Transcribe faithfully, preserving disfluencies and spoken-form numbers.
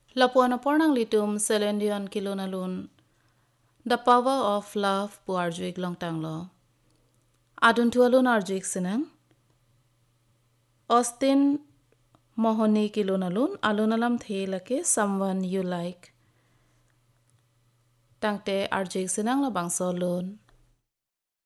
Lapuan na pornang litum selendion kilonalun. The power of love pu arjuik long tanglo. Adun tualun arjuik sinang. Austin mohoni kilonalun alunalam thelake someone you like. Tangte arjuik sinang la bangsolun.